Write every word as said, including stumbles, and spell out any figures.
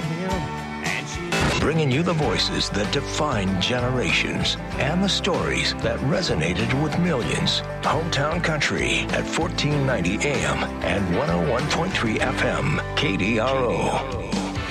love him. Bringing you the voices that define generations and the stories that resonated with millions. Hometown Country at fourteen ninety A M and one oh one point three F M, K D R O.